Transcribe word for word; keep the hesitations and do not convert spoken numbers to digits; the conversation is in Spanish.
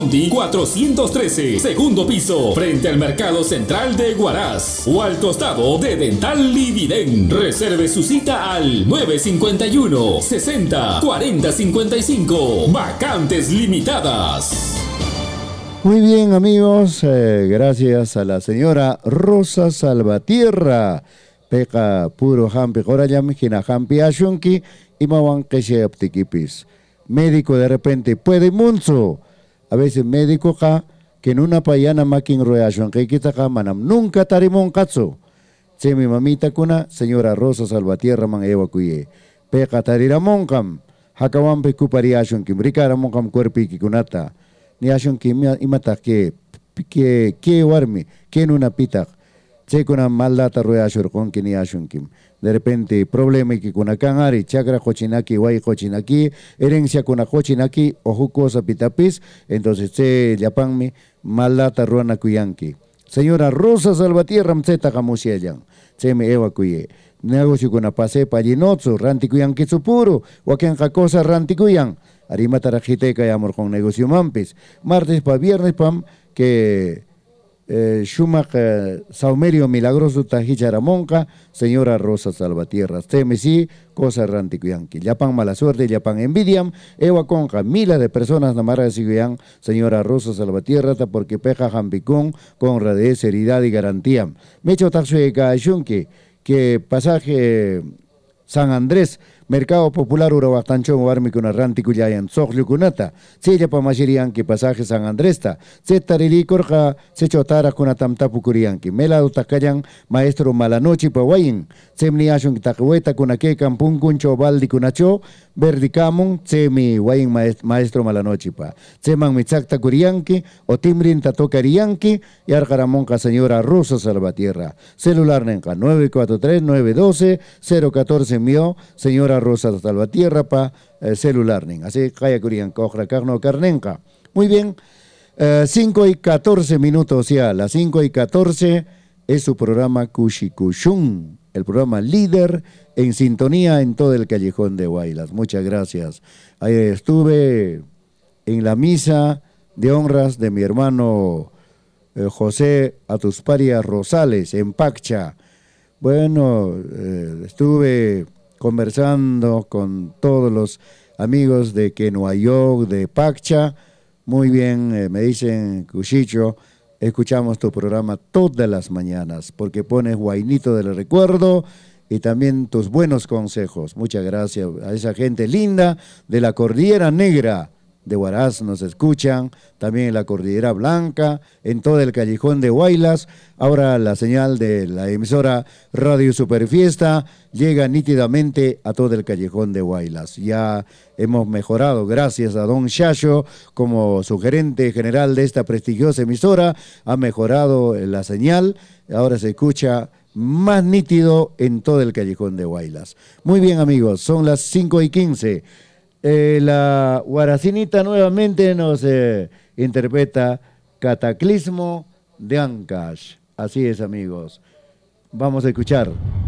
cuatrocientos trece, segundo piso, frente al Mercado Central de Huaraz, o al costado de Dental Lividen. Reserve su cita al nueve cinco uno, sesenta, cuarenta cincuenta y cinco. Vacantes limitadas. Muy bien, amigos, eh, gracias a la señora Rosa Salvatierra. Peca puro hampi corayam, hina hampi ashunki, y mawan keshe aptikipis. Médico de repente puede munzo. A veces médico ka, que en una payana makin royashon que kita ka manam nunca tarimon katso. Se mi mamita kuna, señora Rosa Salvatierra man ewa kuye. Peca tariramon kam, hakawan pe kupariashon kim, rikaramon kam cuerpi kikunata. Ni ashon kim imata que, que, que warmi, que en una pitak. Se kuna maldata royashor con que ni ashon kim. De repente, problema que kuna kangari, chakra cochinaki, guay cochinaki, herencia kuna cochinaki, ojo cosa pitapis, entonces se llapanme malata ruana kuyanki. Señora Rosa Salvatierra, mzeta kamusieyan, se me ewa kuye. Negocio kuna pase pallinotso, ranti kuyanki supuro, waken cosa ranti kuyan. Arima tarajiteca y amor con negocio mampis. Martes pa viernes pam, que Eh, Shumak eh, Saumerio Milagroso Tajicharamonca, señora Rosa Salvatierra, Temesi, cosa ranticuyanqui, Yapan mala suerte, Yapan envidiam, Ewa Conca, miles de personas namara siguian, señora Rosa Salvatierra, porque peja jambicón, con radez, seriedad y garantía. Mecho taxueca shunki, que pasaje San Andrés, Mercado Popular Urabastanchón Warmi kuna ranti kuyayan sohlu kunata. Sella pamashirianki pasaje San Andresta. Se tarili korja se chotara kuna tamtapu kurianki. Melado takayan maestro malanochi pawayin. Semni ashun takweta kuna ke kampung kuncho baldi kunacho. Verdi kamun semi wayin maestro malanochi pa. Seman mitzakta kurianki o timrin tatokarianki. Y arcaramonca señora Rosa Salvatierra. Celular nenka nueve cuatro tres nueve uno dos cero uno cuatro mío. Señora Rosa Salvatierra pa eh, celular ning. Así kaya kurian kohra carno carnenca. Muy bien, eh, cinco y catorce minutos ya, las cinco y catorce es su programa Kushikushun, el programa líder en sintonía en todo el callejón de Huaylas. Muchas gracias. Ahí estuve en la misa de honras de mi hermano eh, José Atusparia Rosales en Paccha. Bueno, eh, estuve conversando con todos los amigos de Quenuayog, de Paccha. Muy bien, eh, me dicen, Cuchicho, escuchamos tu programa todas las mañanas, porque pones guainito del recuerdo y también tus buenos consejos. Muchas gracias a esa gente linda de la Cordillera Negra de Huaraz, nos escuchan, también en la Cordillera Blanca, en todo el callejón de Huaylas. Ahora la señal de la emisora Radio Superfiesta llega nítidamente a todo el callejón de Huaylas. Ya hemos mejorado, gracias a don Chacho, como su gerente general de esta prestigiosa emisora, ha mejorado la señal, ahora se escucha más nítido en todo el callejón de Huaylas. Muy bien, amigos, son las cinco y quince. Eh, la Huaracinita nuevamente nos eh, interpreta Cataclismo de Ancash. Así es, amigos. Vamos a escuchar.